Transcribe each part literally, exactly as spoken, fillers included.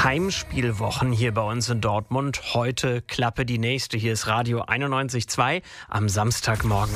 Heimspielwochen hier bei uns in Dortmund. Heute Klappe die nächste. Hier ist Radio einundneunzig Komma zwei am Samstagmorgen.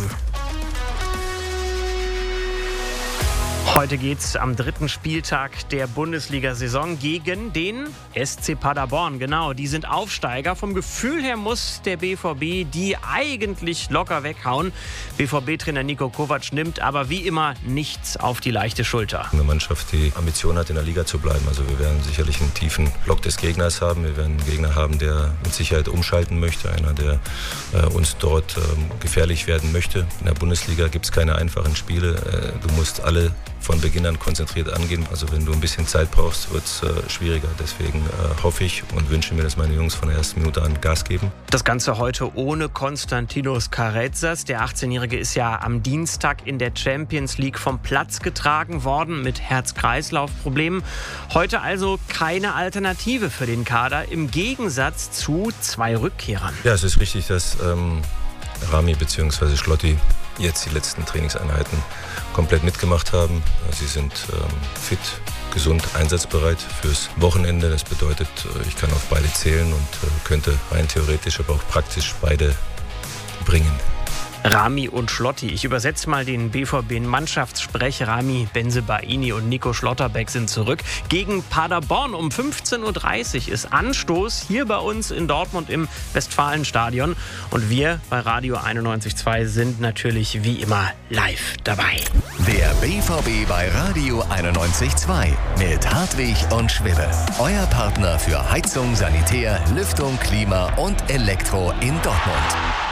Heute geht's am dritten Spieltag der Bundesliga-Saison gegen den S C Paderborn. Genau, die sind Aufsteiger. Vom Gefühl her muss der B V B die eigentlich locker weghauen. B V B-Trainer Niko Kovac nimmt aber wie immer nichts auf die leichte Schulter. Eine Mannschaft, die Ambition hat, in der Liga zu bleiben. Also wir werden sicherlich einen tiefen Block des Gegners haben. Wir werden einen Gegner haben, der mit Sicherheit umschalten möchte. Einer, der äh, uns dort ähm, gefährlich werden möchte. In der Bundesliga gibt es keine einfachen Spiele. Äh, du musst alle von Beginn an konzentriert angehen. Also wenn du ein bisschen Zeit brauchst, wird es äh, schwieriger. Deswegen äh, hoffe ich und wünsche mir, dass meine Jungs von der ersten Minute an Gas geben. Das Ganze heute ohne Konstantinos Karezas. Der achtzehnjährige ist ja am Dienstag in der Champions League vom Platz getragen worden mit Herz-Kreislauf-Problemen. Heute also keine Alternative für den Kader, im Gegensatz zu zwei Rückkehrern. Ja, es ist richtig, dass ähm, Rami bzw. Schlotti jetzt die letzten Trainingseinheiten komplett mitgemacht haben. Sie sind ähm, fit, gesund, einsatzbereit fürs Wochenende. Das bedeutet, ich kann auf beide zählen und äh, könnte rein theoretisch, aber auch praktisch beide bringen. Rami und Schlotti. Ich übersetze mal den B V B-Mannschaftssprech. Rami Bensebaini und Nico Schlotterbeck sind zurück. Gegen Paderborn um fünfzehn Uhr dreißig ist Anstoß hier bei uns in Dortmund im Westfalenstadion. Und wir bei Radio einundneunzig Komma zwei sind natürlich wie immer live dabei. Der B V B bei Radio einundneunzig Komma zwei mit Hartwig und Schwibbe. Euer Partner für Heizung, Sanitär, Lüftung, Klima und Elektro in Dortmund.